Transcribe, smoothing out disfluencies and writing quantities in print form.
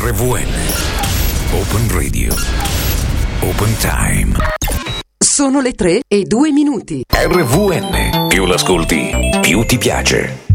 RVN Open Radio Open Time. Sono le 3:02. RVN, più l'ascolti, più ti piace.